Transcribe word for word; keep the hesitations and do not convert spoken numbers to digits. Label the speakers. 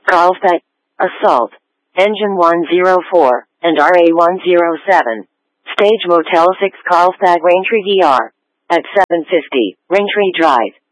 Speaker 1: Carlsbad, Assault, Engine one oh four, and R A one oh seven. Stage Motel six Carlsbad Raintree D R. At seven fifty, Raintree Drive.